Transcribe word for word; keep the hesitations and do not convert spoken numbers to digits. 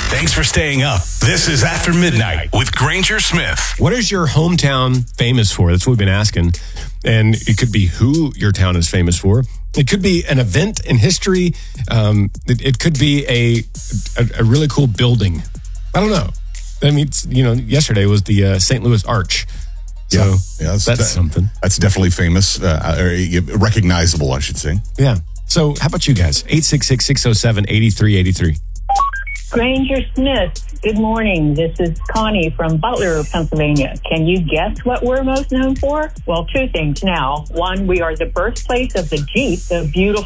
Thanks for staying up. This is After Midnight with Granger Smith. What is your hometown famous for? That's what we've been asking. And it could be who your town is famous for. It could be an event in history. Um, it, it could be a, a a really cool building. I don't know. I mean, it's, you know, yesterday was the uh, Saint Louis Arch. So yeah, yeah, that's, that's de- something. That's definitely famous, uh, or recognizable, I should say. Yeah. So how about you guys? eight six six, six oh seven, eight three eight three. Granger Smith, good morning. This is Connie from Butler, Pennsylvania. Can you guess what we're most known for? Well, two things now. One, we are the birthplace of the Jeep, the beautiful